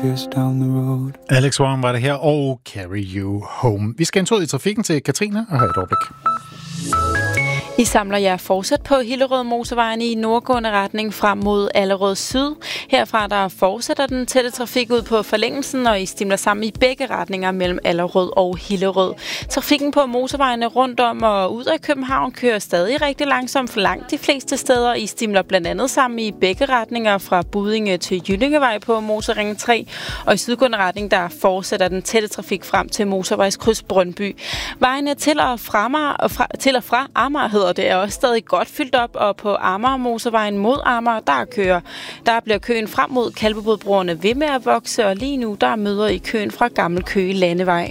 just down the road. Alex Warren var det her, og Carry You Home. Vi skal en tur i trafikken til Katrine og have et overblik. I samler jer fortsat på Hillerød Motorvejen i nordgående retning frem mod Allerød Syd. Herfra der fortsætter den tætte trafik ud på forlængelsen, og I stimler sammen i begge retninger mellem Allerød og Hillerød. Trafikken på motorvejene rundt om og ud af København kører stadig rigtig langsomt for langt de fleste steder. I stimler blandt andet sammen i begge retninger fra Buddinge til Jyllingevej på Motorring 3, og i sydgående retning der fortsætter den tætte trafik frem til motorvejskryds Brøndby. Vejene til og fra Amager hedder det er også stadig godt fyldt op, og på Amager Motorvejen mod Amager, der bliver køen frem mod Kalvebodbroerne ved med at vokse, og lige nu der møder I køen fra Gammel Køge Landevej.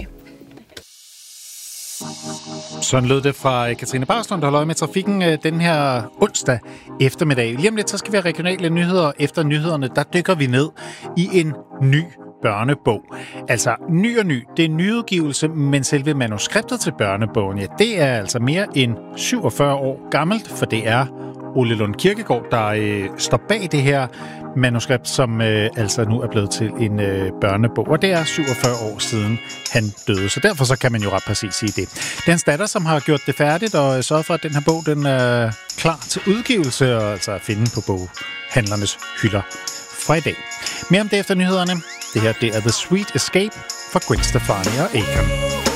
Sådan lød det fra Katrine Barslund, der holder øje med trafikken den her onsdag eftermiddag. Lige om lidt, så skal vi have regionale nyheder. Efter nyhederne, der dykker vi ned i en ny børnebog. Altså ny og ny. Det er en nyudgivelse, men selve manuskriptet til børnebogen, ja, det er altså mere end 47 år gammelt, for det er Ole Lund Kirkegaard, der står bag det her manuskript, som altså nu er blevet til en børnebog. Og det er 47 år siden han døde, så derfor så kan man jo ret præcis sige det. Det er hans datter, som har gjort det færdigt og sørget for, at den her bog den er klar til udgivelse og altså at finde på boghandlernes hylder fra i dag. Mere om det efter nyhederne. Det her det er The Sweet Escape fra Gwen Stefani og Akon.